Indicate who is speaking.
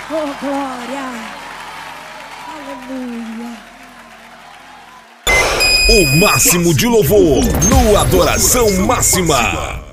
Speaker 1: Oh, glória. Aleluia.
Speaker 2: O máximo de louvor no Adoração Máxima.